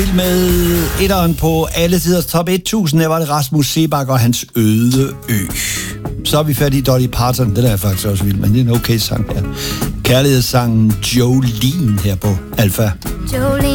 Med etteren på alle tiders top 1000, der var det Rasmus Seebach og hans Øde Ø. Så er vi færdige i Dolly Parton, det der er faktisk også vildt, men det er en okay sang her. Kærlighedssangen Jolene her på Alpha.